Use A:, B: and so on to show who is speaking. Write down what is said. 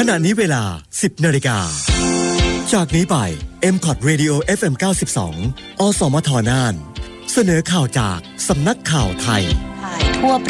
A: ขณะนี้เวลา 10 นาฬิกาจากนี้ไป MCOT Radio FM 92 อสมทน่านเสนอข่าวจากสำนักข่าวไทย
B: ถ่ายทั่วประ